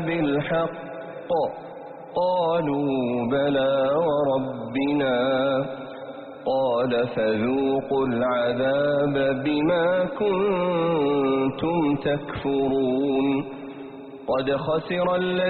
بالحق قالوا بلى وربنا قال فذوقوا العذاب بما كنتم تكفرون قد خسر